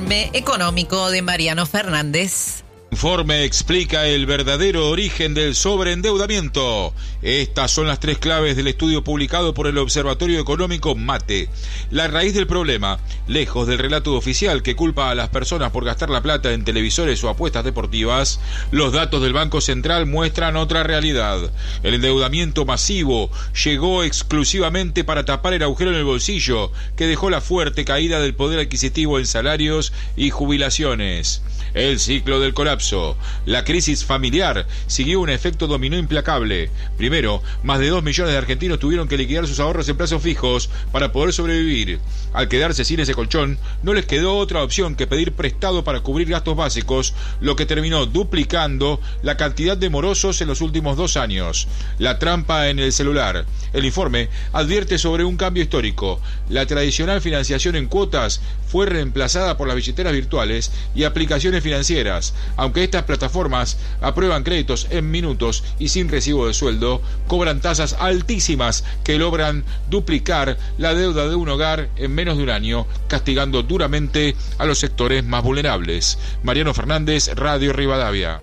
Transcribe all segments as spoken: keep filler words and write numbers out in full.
informe económico de Mariano Fernández. Informe explica el verdadero origen del sobreendeudamiento. Estas son las tres claves del estudio publicado por el Observatorio Económico MATE. La raíz del problema, lejos del relato oficial que culpa a las personas por gastar la plata en televisores o apuestas deportivas, los datos del Banco Central muestran otra realidad. El endeudamiento masivo llegó exclusivamente para tapar el agujero en el bolsillo que dejó la fuerte caída del poder adquisitivo en salarios y jubilaciones. El ciclo del colapso. La crisis familiar siguió un efecto dominó implacable. Primero, más de dos millones de argentinos tuvieron que liquidar sus ahorros en plazos fijos para poder sobrevivir. Al quedarse sin ese colchón, no les quedó otra opción que pedir prestado para cubrir gastos básicos, lo que terminó duplicando la cantidad de morosos en los últimos dos años. La trampa en el celular. El informe advierte sobre un cambio histórico. La tradicional financiación en cuotas fue reemplazada por las billeteras virtuales y aplicaciones financieras. Aunque estas plataformas aprueban créditos en minutos y sin recibo de sueldo, cobran tasas altísimas que logran duplicar la deuda de un hogar en menos de un año, castigando duramente a los sectores más vulnerables. Mariano Fernández, Radio Rivadavia.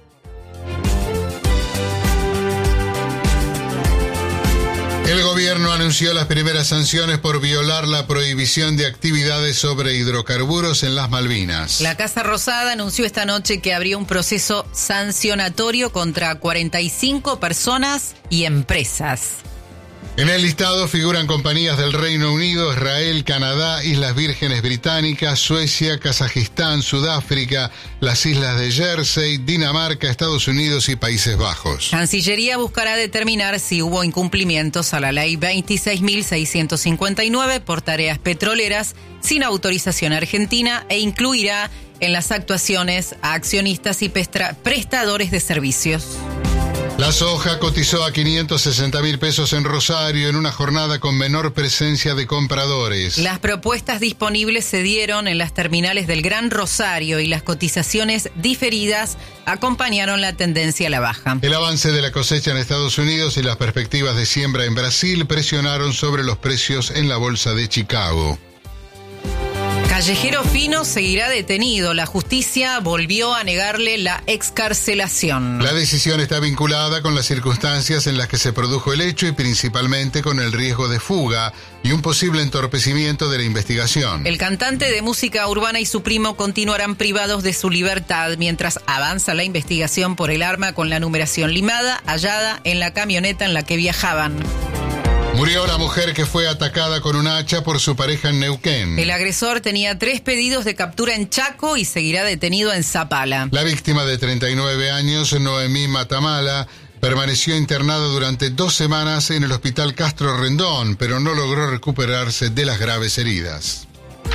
El gobierno anunció las primeras sanciones por violar la prohibición de actividades sobre hidrocarburos en las Malvinas. La Casa Rosada anunció esta noche que habría un proceso sancionatorio contra cuarenta y cinco personas y empresas. En el listado figuran compañías del Reino Unido, Israel, Canadá, Islas Vírgenes Británicas, Suecia, Kazajistán, Sudáfrica, las Islas de Jersey, Dinamarca, Estados Unidos y Países Bajos. Cancillería buscará determinar si hubo incumplimientos a la ley veintiséis mil seiscientos cincuenta y nueve por tareas petroleras sin autorización argentina e incluirá en las actuaciones a accionistas y pestra- prestadores de servicios. La soja cotizó a quinientos sesenta mil pesos en Rosario en una jornada con menor presencia de compradores. Las propuestas disponibles se dieron en las terminales del Gran Rosario y las cotizaciones diferidas acompañaron la tendencia a la baja. El avance de la cosecha en Estados Unidos y las perspectivas de siembra en Brasil presionaron sobre los precios en la bolsa de Chicago. Callejero Fino seguirá detenido. La justicia volvió a negarle la excarcelación. La decisión está vinculada con las circunstancias en las que se produjo el hecho y principalmente con el riesgo de fuga y un posible entorpecimiento de la investigación. El cantante de música urbana y su primo continuarán privados de su libertad mientras avanza la investigación por el arma con la numeración limada hallada en la camioneta en la que viajaban. Murió la mujer que fue atacada con un hacha por su pareja en Neuquén. El agresor tenía tres pedidos de captura en Chaco y seguirá detenido en Zapala. La víctima de treinta y nueve años, Noemí Matamala, permaneció internada durante dos semanas en el Hospital Castro Rendón, pero no logró recuperarse de las graves heridas.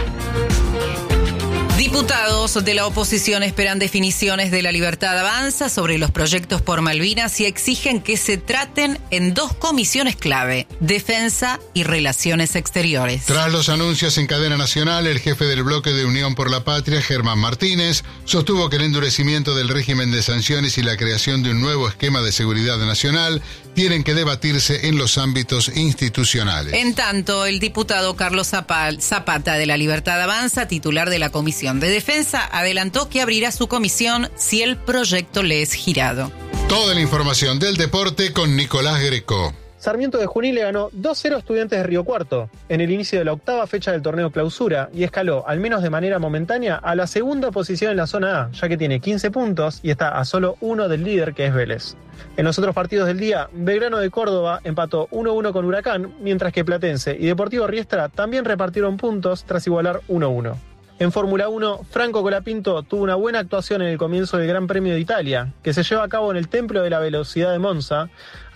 Diputados de la oposición esperan definiciones de La Libertad Avanza sobre los proyectos por Malvinas y exigen que se traten en dos comisiones clave, Defensa y Relaciones Exteriores. Tras los anuncios en cadena nacional, el jefe del bloque de Unión por la Patria, Germán Martínez, sostuvo que el endurecimiento del régimen de sanciones y la creación de un nuevo esquema de seguridad nacional tienen que debatirse en los ámbitos institucionales. En tanto, el diputado Carlos Zapata de La Libertad Avanza, titular de la Comisión de Defensa, adelantó que abrirá su comisión si el proyecto le es girado. Toda la información del deporte con Nicolás Greco. Sarmiento de Junín le ganó dos cero a Estudiantes de Río Cuarto en el inicio de la octava fecha del torneo Clausura y escaló, al menos de manera momentánea, a la segunda posición en la zona A, ya que tiene quince puntos y está a solo uno del líder, que es Vélez. En los otros partidos del día, Belgrano de Córdoba empató uno a uno con Huracán, mientras que Platense y Deportivo Riestra también repartieron puntos tras igualar uno a uno. En Fórmula uno, Franco Colapinto tuvo una buena actuación en el comienzo del Gran Premio de Italia, que se lleva a cabo en el Templo de la Velocidad de Monza,